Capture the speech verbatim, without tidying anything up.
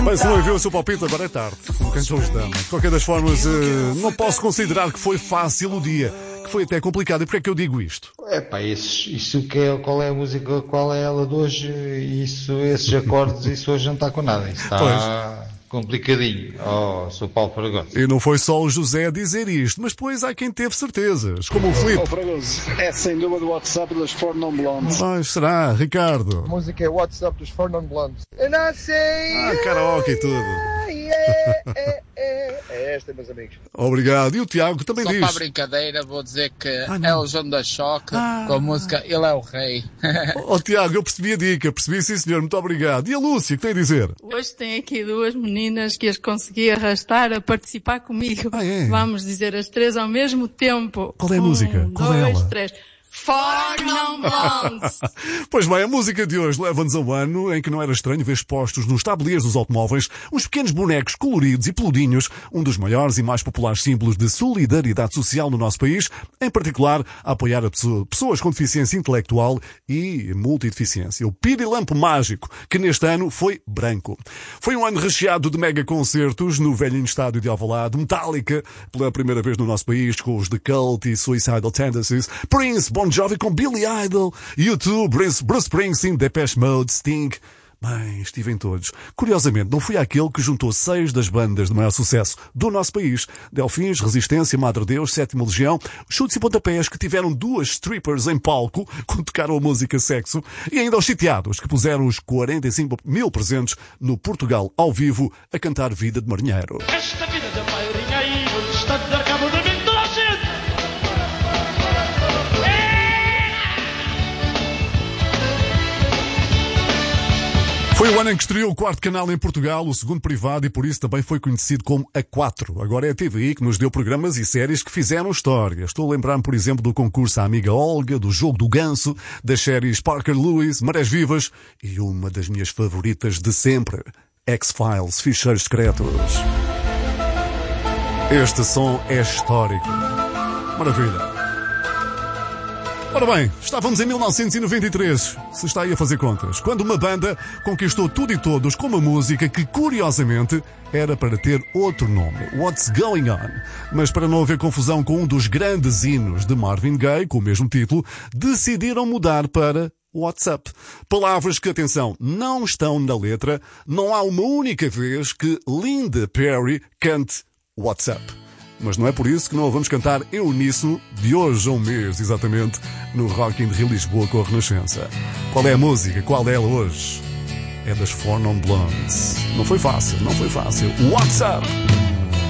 Bem, se não enviou o seu palpite, agora é tarde. Com quem os dama. De qualquer das formas, eh, não posso considerar que foi fácil o dia. Que foi até complicado. E porquê é que eu digo isto? É pá, isso, isso que é, qual é a música, qual é ela de hoje, isso, esses acordes, isso hoje não está com nada. Isso está Pois. complicadinho. Oh, sou Paulo Fragoso. E não foi só o José a dizer isto, mas depois há quem teve certezas, como o Filipe. Oh, Fragoso, é sem dúvida do WhatsApp dos Four Non Blondes. Mas será, Ricardo? A música é WhatsApp dos Four Non Blondes. And I say, Ah, karaoke e tudo. yeah, yeah, é, é, é esta, meus amigos. Obrigado. E o Tiago também Só diz. para a brincadeira, vou dizer que Ah, é o João da Choque Ah. com a música Ele é o Rei. Ó oh, Tiago, eu percebi a dica, percebi sim senhor, muito obrigado. E a Lúcia, que tem a dizer? Hoje tem aqui duas meninas que as consegui arrastar a participar comigo. Ah, é? Vamos dizer as três ao mesmo tempo. Qual é a um, música? Qual é dois, ela? três. Four Non Blondes. Pois bem, a música de hoje leva-nos a um ano em que não era estranho ver expostos nos tabuleiros dos automóveis uns pequenos bonecos coloridos e peludinhos, um dos maiores e mais populares símbolos de solidariedade social no nosso país, em particular a apoiar a pessoa, pessoas com deficiência intelectual e multideficiência. O pirilampo mágico, que neste ano foi branco. Foi um ano recheado de mega concertos no velhinho estádio de Alvalade, Metallica, pela primeira vez no nosso país, com os The Cult e Suicidal Tendencies, Prince, Bon Jovi com Billy Idol, U dois, Bruce, Bruce Springsteen, Depeche Mode, Sting. Bem, estive em todos. Curiosamente, não fui aquele que juntou seis das bandas de maior sucesso do nosso país. Delfins, Resistência, Madre Deus, Sétima Legião, Chutes e Pontapés, que tiveram duas strippers em palco quando tocaram a música sexo, e ainda os Sitiados, que puseram os quarenta e cinco mil presentes no Portugal ao vivo a cantar Vida de Marinheiro. Esta vida da maiorinha aí, onde está de dar cabo da mente toda a gente. Foi o ano em que estreou o quarto canal em Portugal, o segundo privado, e por isso também foi conhecido como A quatro. Agora é a T V I que nos deu programas e séries que fizeram história. Estou a lembrar-me, por exemplo, do concurso A Amiga Olga, do Jogo do Ganso, das séries Parker Lewis, Marés Vivas e uma das minhas favoritas de sempre, X-Files, Ficheiros Secretos. Este som é histórico. Maravilha. Ora bem, estávamos em mil novecentos e noventa e três, se está aí a fazer contas, quando uma banda conquistou tudo e todos com uma música que, curiosamente, era para ter outro nome, What's Going On. Mas para não haver confusão com um dos grandes hinos de Marvin Gaye, com o mesmo título, decidiram mudar para WhatsApp. Palavras que, atenção, não estão na letra, não há uma única vez que Linda Perry cante WhatsApp. Mas não é por isso que não a vamos cantar em uníssono de hoje a um mês, exatamente, no Rock in Rio Lisboa com a Renascença. Qual é a música? Qual é ela hoje? É das Four Non Blondes. Não foi fácil, não foi fácil. WhatsApp!